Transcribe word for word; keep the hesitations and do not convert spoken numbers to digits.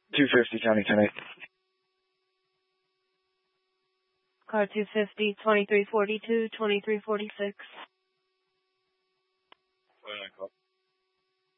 two fifty, County ten eight. Car two fifty, twenty-three forty-two, twenty-three forty-six.